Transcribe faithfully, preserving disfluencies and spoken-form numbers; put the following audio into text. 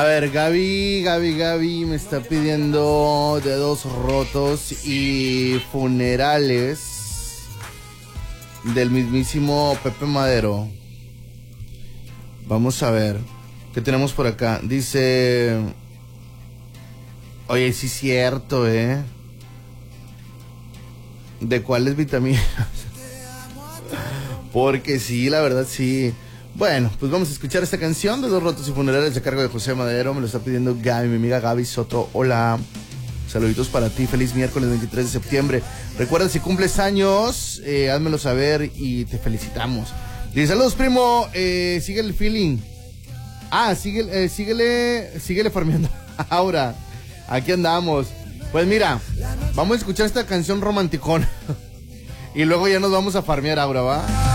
A ver, Gaby, Gaby, Gaby me está pidiendo dedos rotos y funerales del mismísimo Pepe Madero. Vamos a ver, ¿qué tenemos por acá? Dice... Oye, sí es cierto, ¿eh? ¿De cuáles vitaminas? Porque sí, la verdad sí. Bueno, pues vamos a escuchar esta canción de Dos Rotos y Funerales a cargo de José Madero. Me lo está pidiendo Gaby, mi amiga Gaby Soto. Hola, saluditos para ti, feliz miércoles veintitrés de septiembre. Recuerda, si cumples años, eh, házmelo saber y te felicitamos. Dice, saludos primo, eh, sigue el feeling. Ah, sigue, eh, síguele, síguele farmeando. Ahora, aquí andamos. Pues mira, vamos a escuchar esta canción romanticona y luego ya nos vamos a farmear ahora, ¿va?